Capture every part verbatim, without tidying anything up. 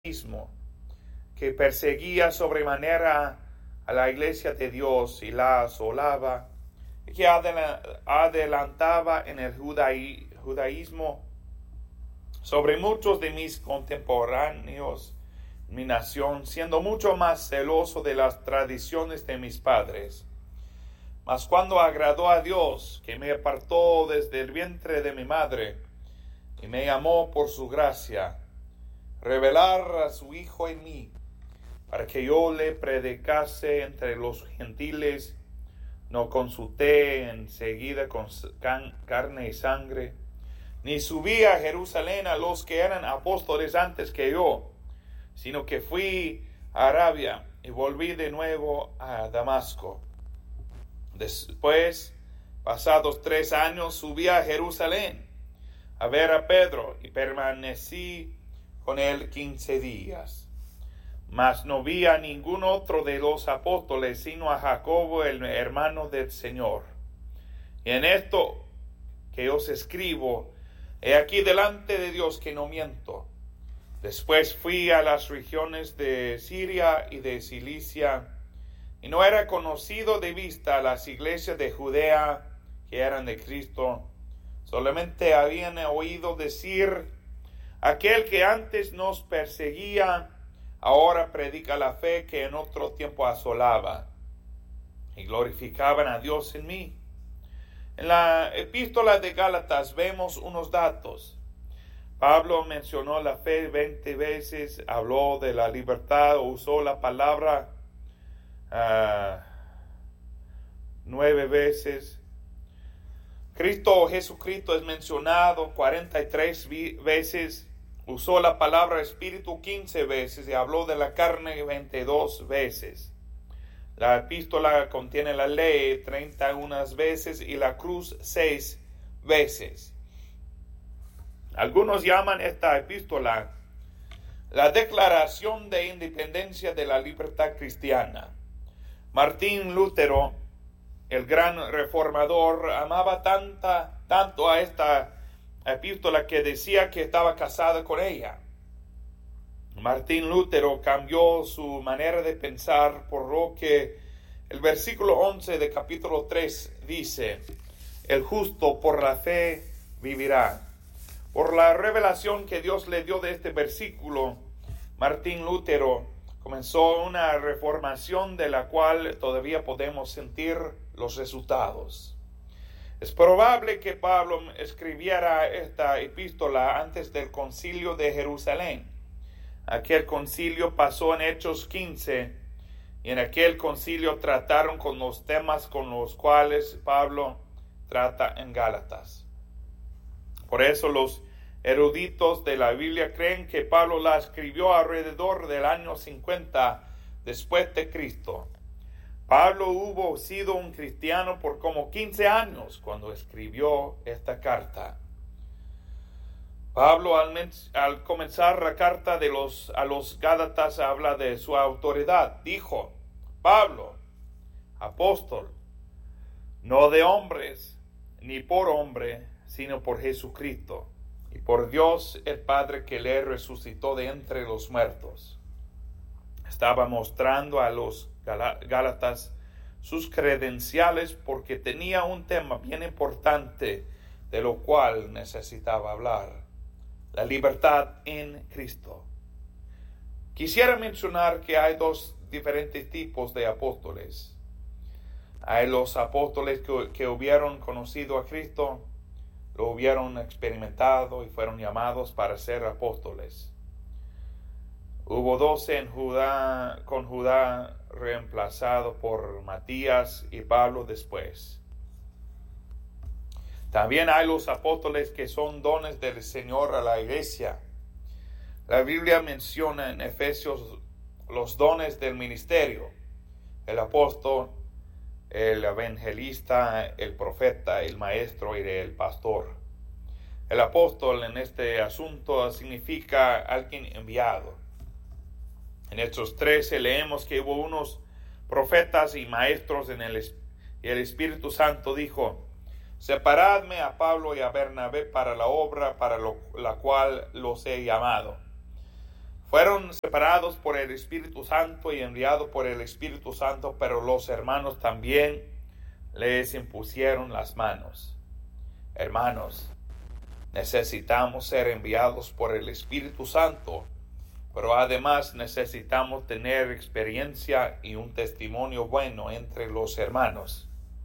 mismo, que perseguía sobremanera a la iglesia de Dios y la asolaba, y que adelantaba en el judaí, judaísmo sobre muchos de mis contemporáneos en mi nación, siendo mucho más celoso de las tradiciones de mis padres. Mas cuando agradó a Dios, que me apartó desde el vientre de mi madre, y me llamó por su gracia, revelar a su Hijo en mí, para que yo le predicase entre los gentiles, no consulté enseguida con carne y sangre, ni subí a Jerusalén a los que eran apóstoles antes que yo, sino que fui a Arabia y volví de nuevo a Damasco. Después, pasados tres años, subí a Jerusalén a ver a Pedro y permanecí con él quince días. Mas no vi a ningún otro de los apóstoles, sino a Jacobo, el hermano del Señor. Y en esto que os escribo, he aquí delante de Dios que no miento. Después fui a las regiones de Siria y de Cilicia, y no era conocido de vista a las iglesias de Judea que eran de Cristo. Solamente habían oído decir: aquel que antes nos perseguía, ahora predica la fe que en otro tiempo asolaba. Y glorificaban a Dios en mí. En la epístola de Gálatas vemos unos datos. Pablo mencionó la fe veinte veces, habló de la libertad, usó la palabra uh, nueve veces. Cristo o Jesucristo es mencionado cuarenta y tres veces, usó la palabra espíritu quince veces y habló de la carne veintidós veces. La epístola contiene la ley treinta y una veces y la cruz seis veces. Algunos llaman esta epístola la declaración de independencia de la libertad cristiana. Martín Lutero, el gran reformador, amaba tanta, tanto a esta epístola que decía que estaba casado con ella. Martín Lutero cambió su manera de pensar, por lo que el versículo once de capítulo tres dice: el justo por la fe vivirá. Por la revelación que Dios le dio de este versículo, Martín Lutero comenzó una reformación de la cual todavía podemos sentir los resultados. Es probable que Pablo escribiera esta epístola antes del concilio de Jerusalén. Aquel concilio pasó en Hechos quince, y en aquel concilio trataron con los temas con los cuales Pablo trata en Gálatas. Por eso los eruditos de la Biblia creen que Pablo la escribió alrededor del año cincuenta después de Cristo. Pablo hubo sido un cristiano por como quince años cuando escribió esta carta. Pablo al, al comenzar la carta de los, a los Gálatas habla de su autoridad. Dijo: Pablo, apóstol, no de hombres, ni por hombre, sino por Jesucristo, y por Dios el Padre que le resucitó de entre los muertos. Estaba mostrando a los Gálatas sus credenciales porque tenía un tema bien importante de lo cual necesitaba hablar: la libertad en Cristo. Quisiera mencionar que hay dos diferentes tipos de apóstoles. Hay los apóstoles que, que hubieron conocido a Cristo, lo hubieron experimentado y fueron llamados para ser apóstoles. Hubo doce en Judá, con Judá reemplazado por Matías y Pablo después. También hay los apóstoles que son dones del Señor a la iglesia. La Biblia menciona en Efesios los dones del ministerio: el apóstol, el evangelista, el profeta, el maestro y el pastor. El apóstol en este asunto significa alguien enviado. En Hechos trece leemos que hubo unos profetas y maestros en el, y el Espíritu Santo dijo: separadme a Pablo y a Bernabé para la obra para lo, la cual los he llamado. Fueron separados por el Espíritu Santo y enviados por el Espíritu Santo, pero los hermanos también les impusieron las manos. Hermanos, necesitamos ser enviados por el Espíritu Santo, pero además necesitamos tener experiencia y un testimonio bueno entre los hermanos.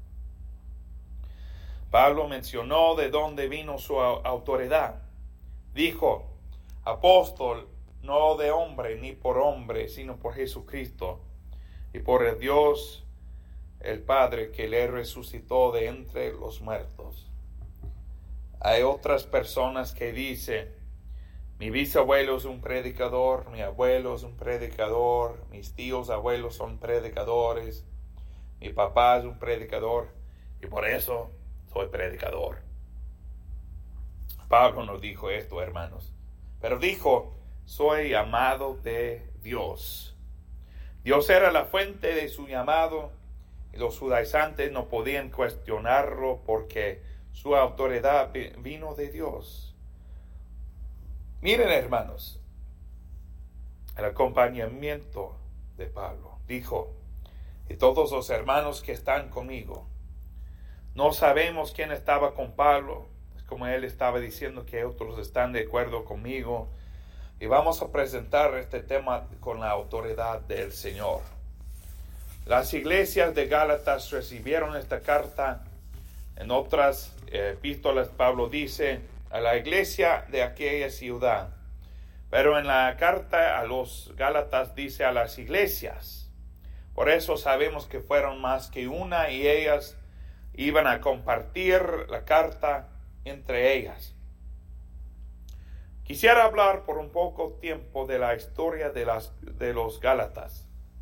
Pablo mencionó de dónde vino su autoridad. Dijo, apóstol, no de hombre ni por hombre, sino por Jesucristo y por el Dios, el Padre, que le resucitó de entre los muertos. Hay otras personas que dicen, mi bisabuelo es un predicador, mi abuelo es un predicador, mis tíos abuelos son predicadores, mi papá es un predicador y por eso soy predicador. Pablo no dijo esto, hermanos, pero dijo, soy amado de Dios. Dios era la fuente de su llamado y los judaizantes no podían cuestionarlo porque su autoridad vino de Dios. Miren, hermanos, el acompañamiento de Pablo. Dijo, y todos los hermanos que están conmigo. No sabemos quién estaba con Pablo, como él estaba diciendo que otros están de acuerdo conmigo. Y vamos a presentar este tema con la autoridad del Señor. Las iglesias de Gálatas recibieron esta carta. En otras epístolas Pablo dice a la iglesia de aquella ciudad. Pero en la carta a los Gálatas dice a las iglesias. Por eso sabemos que fueron más que una y ellas iban a compartir la carta entre ellas. Quisiera hablar por un poco tiempo de la historia de, las, de los Gálatas.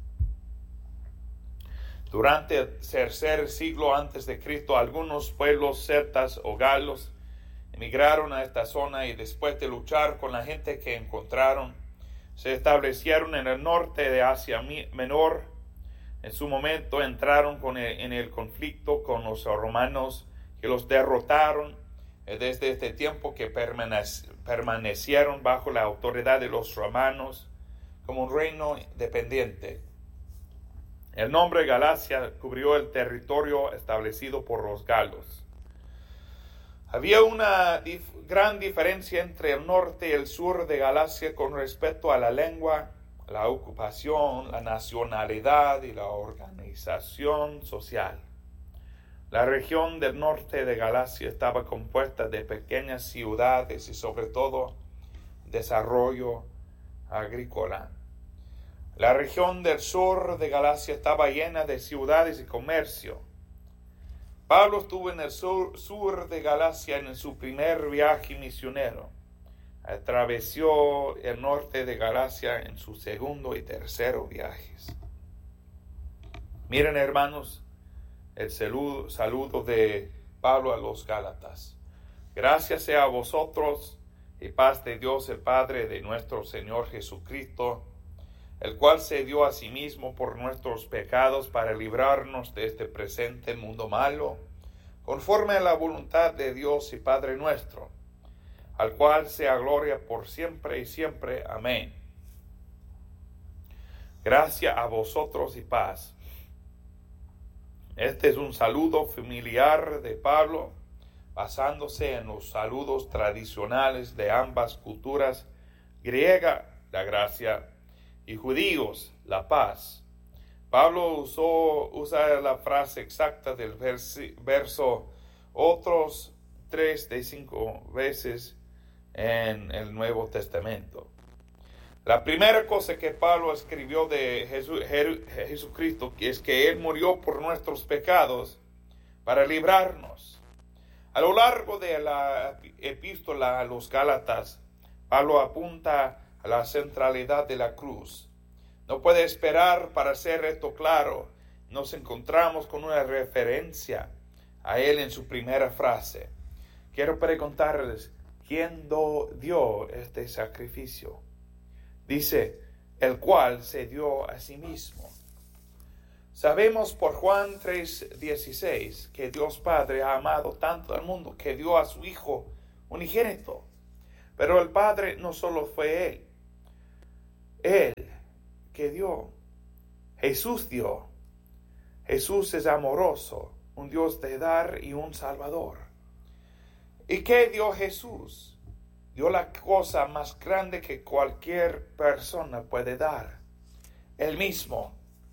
Durante el tercer siglo antes de Cristo, algunos pueblos celtas o galos emigraron a esta zona y después de luchar con la gente que encontraron, se establecieron en el norte de Asia Menor. En su momento entraron con el, en el conflicto con los romanos que los derrotaron. Desde este tiempo que permanec- permanecieron bajo la autoridad de los romanos como un reino dependiente. El nombre Galacia cubrió el territorio establecido por los galos. Había una dif- gran diferencia entre el norte y el sur de Galacia con respecto a la lengua, la ocupación, la nacionalidad y la organización social. La región del norte de Galacia estaba compuesta de pequeñas ciudades y sobre todo desarrollo agrícola. La región del sur de Galacia estaba llena de ciudades y comercio. Pablo estuvo en el sur, sur de Galacia en su primer viaje misionero. Atravesó el norte de Galacia en su segundo y tercero viajes. Miren, hermanos, el saludo, saludo de Pablo a los Gálatas. Gracias sea a vosotros y paz de Dios el Padre de nuestro Señor Jesucristo, el cual se dio a sí mismo por nuestros pecados para librarnos de este presente mundo malo, conforme a la voluntad de Dios y Padre nuestro, al cual sea gloria por siempre y siempre. Amén. Gracias a vosotros y paz. Este es un saludo familiar de Pablo, basándose en los saludos tradicionales de ambas culturas, griega, la gracia, y judíos, la paz. Pablo usó, usa la frase exacta del versi, verso otros tres de cinco veces en el Nuevo Testamento. La primera cosa que Pablo escribió de Jesús, Jesucristo es que Él murió por nuestros pecados para librarnos. A lo largo de la epístola a los Gálatas, Pablo apunta a la centralidad de la cruz. No puede esperar para hacer esto claro. Nos encontramos con una referencia a Él en su primera frase. Quiero preguntarles, ¿quién do, dio este sacrificio? Dice, el cual se dio a sí mismo. Sabemos por Juan tres dieciséis que Dios Padre ha amado tanto al mundo que dio a su Hijo unigénito. Pero el Padre no solo fue Él. Él que dio. Jesús dio. Jesús es amoroso, un Dios de dar y un Salvador. ¿Y qué dio Jesús? Dio la cosa más grande que cualquier persona puede dar. Él mismo.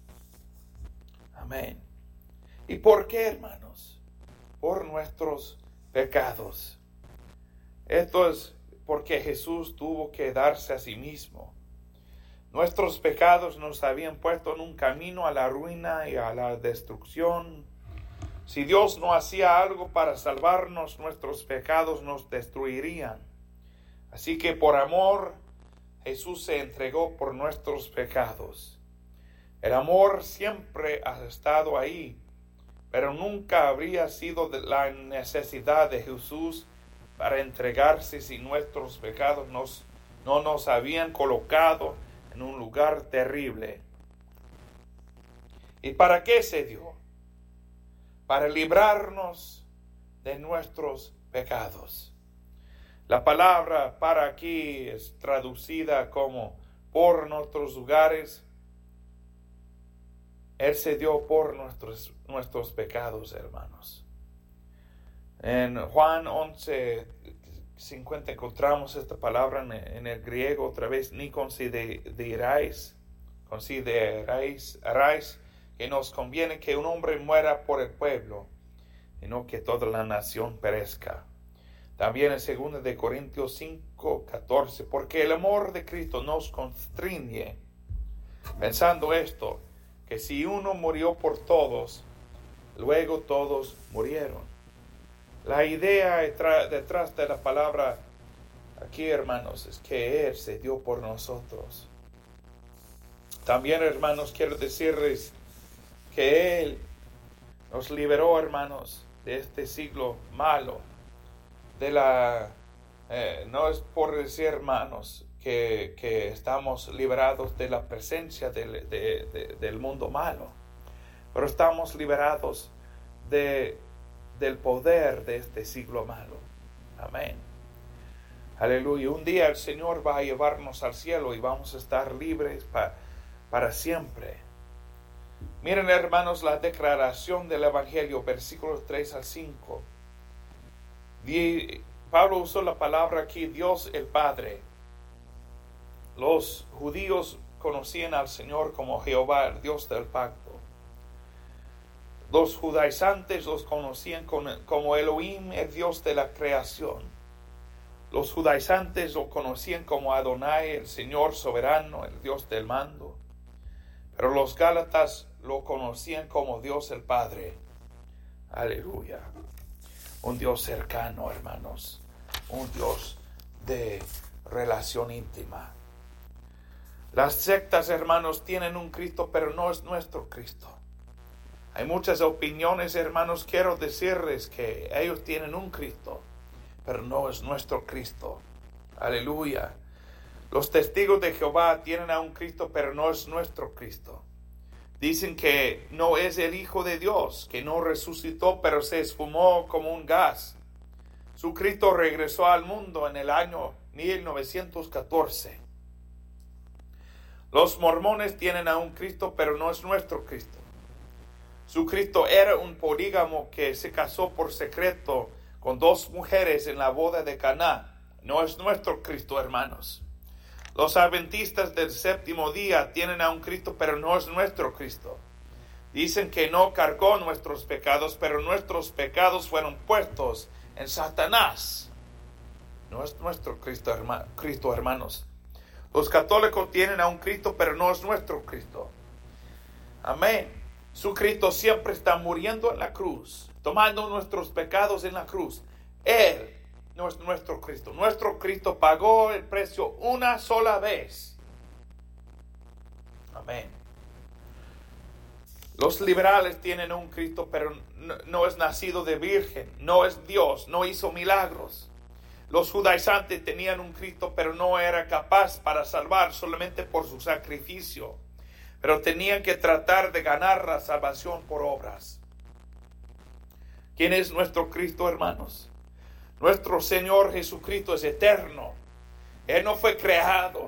Amén. ¿Y por qué, hermanos? Por nuestros pecados. Esto es porque Jesús tuvo que darse a sí mismo. Nuestros pecados nos habían puesto en un camino a la ruina y a la destrucción. Si Dios no hacía algo para salvarnos, nuestros pecados nos destruirían. Así que por amor, Jesús se entregó por nuestros pecados. El amor siempre ha estado ahí, pero nunca habría sido de la necesidad de Jesús para entregarse si nuestros pecados nos, no nos habían colocado en un lugar terrible. ¿Y para qué se dio? Para librarnos de nuestros pecados. La palabra para aquí es traducida como por nuestros lugares. Él se dio por nuestros, nuestros pecados, hermanos. En Juan once cincuenta encontramos esta palabra en, en el griego otra vez, ni consideráis, consideráis que nos conviene que un hombre muera por el pueblo, sino que toda la nación perezca. También en dos de Corintios cinco catorce, porque el amor de Cristo nos constriñe, pensando esto, que si uno murió por todos, luego todos murieron. La idea detrás de la palabra aquí, hermanos, es que Él se dio por nosotros. También, hermanos, quiero decirles que Él nos liberó, hermanos, de este siglo malo, de la, eh, no es por decir, hermanos, que, que estamos liberados de la presencia del, de, de, del mundo malo, pero estamos liberados de, del poder de este siglo malo. Amén. Aleluya. Un día el Señor va a llevarnos al cielo y vamos a estar libres pa, para siempre. Miren, hermanos, la declaración del Evangelio, versículos tres al cinco. Pablo usó la palabra aquí, Dios el Padre. Los judíos conocían al Señor como Jehová, el Dios del pacto. Los judaizantes los conocían como Elohim, el Dios de la creación. Los judaizantes lo conocían como Adonai, el Señor soberano, el Dios del mando. Pero los gálatas lo conocían como Dios el Padre. Aleluya. Un Dios cercano, hermanos. Un Dios de relación íntima. Las sectas, hermanos, tienen un Cristo, pero no es nuestro Cristo. Hay muchas opiniones, hermanos. Quiero decirles que ellos tienen un Cristo, pero no es nuestro Cristo. Aleluya. Los testigos de Jehová tienen a un Cristo, pero no es nuestro Cristo. Dicen que no es el Hijo de Dios, que no resucitó, pero se esfumó como un gas. Su Cristo regresó al mundo en el año mil novecientos catorce. Los mormones tienen a un Cristo, pero no es nuestro Cristo. Su Cristo era un polígamo que se casó por secreto con dos mujeres en la boda de Caná. No es nuestro Cristo, hermanos. Los adventistas del séptimo día tienen a un Cristo, pero no es nuestro Cristo. Dicen que no cargó nuestros pecados, pero nuestros pecados fueron puestos en Satanás. No es nuestro Cristo, herma, Cristo, hermanos. Los católicos tienen a un Cristo, pero no es nuestro Cristo. Amén. Su Cristo siempre está muriendo en la cruz, tomando nuestros pecados en la cruz. Él no es nuestro Cristo. Nuestro Cristo pagó el precio una sola vez. Amén. Los liberales tienen un Cristo, pero no, no es nacido de virgen, no es Dios, no hizo milagros. Los judaizantes tenían un Cristo, pero no era capaz para salvar solamente por su sacrificio. Pero tenían que tratar de ganar la salvación por obras. ¿Quién es nuestro Cristo, hermanos? Nuestro Señor Jesucristo es eterno. Él no fue creado.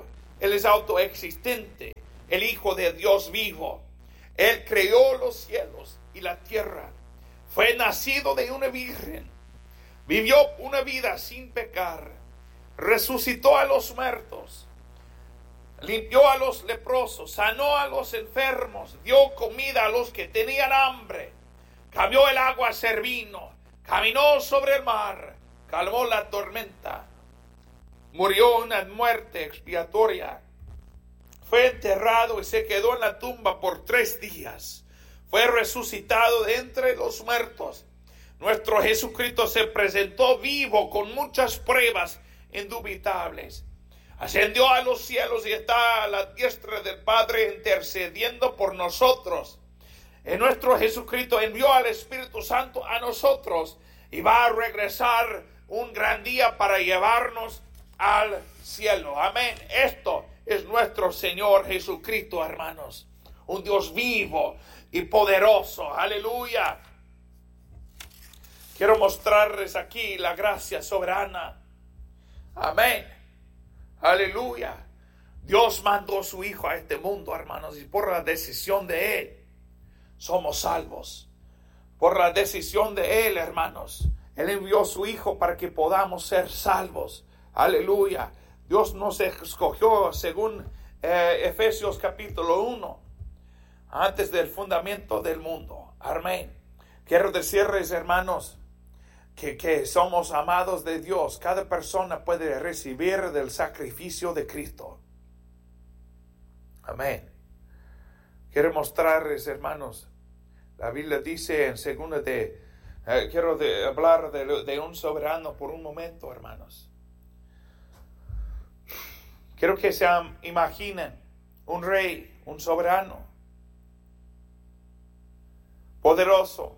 Él es autoexistente, el Hijo de Dios vivo. Él creó los cielos y la tierra. Fue nacido de una virgen. Vivió una vida sin pecar. Resucitó a los muertos. Limpió a los leprosos. Sanó a los enfermos. Dio comida a los que tenían hambre. Cambió el agua a ser vino. Caminó sobre el mar. Calmó la tormenta. Murió una muerte expiatoria. Fue enterrado y se quedó en la tumba por tres días. Fue resucitado de entre los muertos. Nuestro Jesucristo se presentó vivo con muchas pruebas indubitables. Ascendió a los cielos y está a la diestra del Padre intercediendo por nosotros. En nuestro Jesucristo envió al Espíritu Santo a nosotros y va a regresar un gran día para llevarnos al cielo. Amén. Esto es nuestro Señor Jesucristo, hermanos. Un Dios vivo y poderoso. Aleluya. Quiero mostrarles aquí la gracia soberana. Amén. Aleluya. Dios mandó a su Hijo a este mundo, hermanos, y por la decisión de Él somos salvos. Por la decisión de Él, hermanos, Él envió a su Hijo para que podamos ser salvos. Aleluya. Dios nos escogió según eh, Efesios capítulo uno, antes del fundamento del mundo. Amén. Quiero decirles, hermanos, que, que somos amados de Dios. Cada persona puede recibir del sacrificio de Cristo. Amén. Quiero mostrarles, hermanos, la Biblia dice en segunda de, eh, quiero de, hablar de, de un soberano por un momento, hermanos. Quiero que se imaginen un rey, un soberano, poderoso.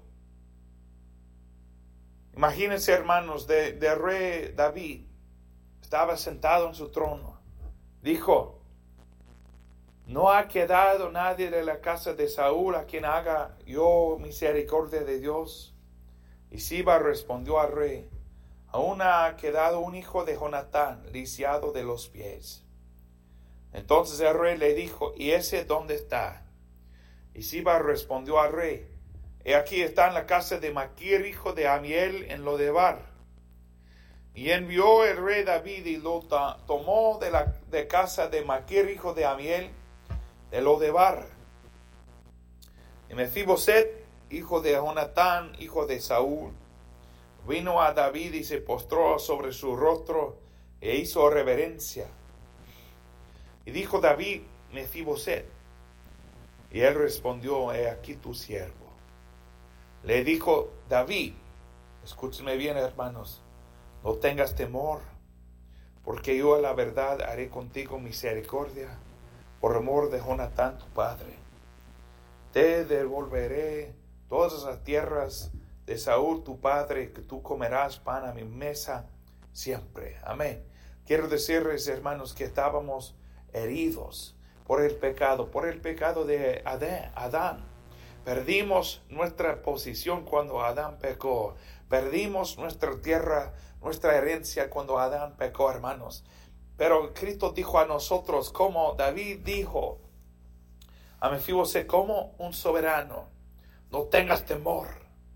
Imagínense, hermanos, de, de rey David. Estaba sentado en su trono. Dijo: no ha quedado nadie de la casa de Saúl a quien haga yo misericordia de Dios. Y Siba respondió al rey: aún ha quedado un hijo de Jonatán, lisiado de los pies. Entonces el rey le dijo: ¿y ese dónde está? Y Siba respondió al rey: he aquí está en la casa de Maquir, hijo de Amiel, en Lodebar. Y envió el rey David y lo tomó de la de casa de Maquir, hijo de Amiel, de Lodebar. Y Mefiboset, hijo de Jonatán, hijo de Saúl, vino a David y se postró sobre su rostro e hizo reverencia. Y dijo David: Mefiboset. Y él respondió: he aquí tu siervo. Le dijo David: escúchenme bien, hermanos, no tengas temor, porque yo a la verdad haré contigo misericordia, por amor de Jonatán tu padre. Te devolveré todas las tierras de Saúl tu padre, que tú comerás pan a mi mesa siempre. Amén. Quiero decirles, hermanos, que estábamos heridos por el pecado, por el pecado de Adán. Perdimos nuestra posición cuando Adán pecó. Perdimos nuestra tierra, nuestra herencia cuando Adán pecó, hermanos. Pero Cristo dijo a nosotros, como David dijo a Mefiboset, como un soberano: no tengas temor,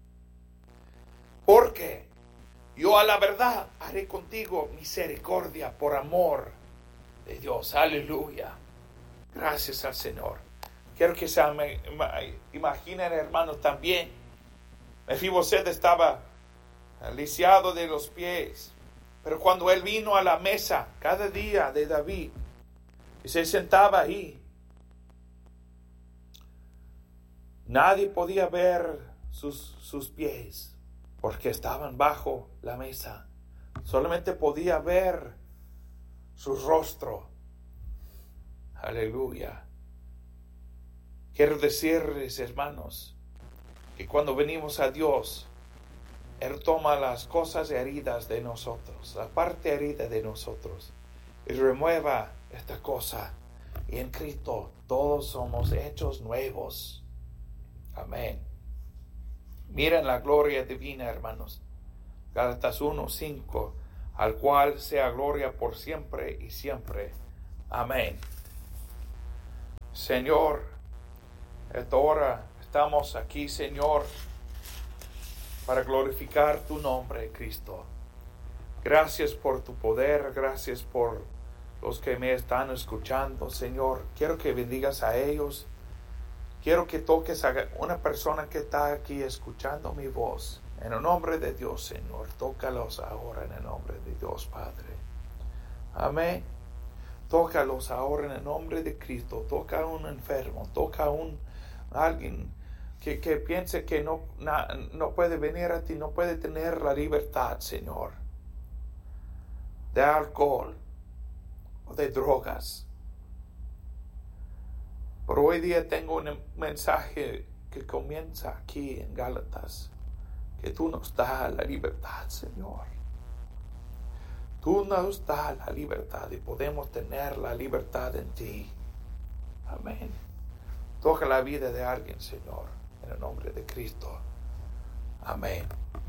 porque yo a la verdad haré contigo misericordia por amor de Dios. Aleluya. Gracias al Señor. Quiero que se imaginen, hermanos, también Mefiboset estaba lisiado de los pies, pero cuando él vino a la mesa cada día de David y se sentaba ahí, nadie podía ver sus, sus pies porque estaban bajo la mesa. Solamente podía ver su rostro. Aleluya. Quiero decirles, hermanos, que cuando venimos a Dios, Él toma las cosas heridas de nosotros, la parte herida de nosotros, y remueva esta cosa. Y en Cristo todos somos hechos nuevos. Amén. Miren la gloria divina, hermanos. Gálatas uno cinco, al cual sea gloria por siempre y siempre. Amén. Señor, esta hora estamos aquí, Señor, para glorificar tu nombre, Cristo. Gracias por tu poder, gracias por los que me están escuchando, Señor. Quiero que bendigas a ellos. Quiero que toques a una persona que está aquí escuchando mi voz. En el nombre de Dios, Señor, tócalos ahora en el nombre de Dios, Padre. Amén. Tócalos ahora en el nombre de Cristo. Toca a un enfermo, toca a un alguien que, que piense que no, na, no puede venir a ti, no puede tener la libertad, Señor, de alcohol o de drogas. Pero hoy día tengo un mensaje que comienza aquí en Gálatas, que tú nos das la libertad, Señor. Tú nos das la libertad y podemos tener la libertad en ti. Amén. Toca la vida de alguien, Señor, en el nombre de Cristo. Amén.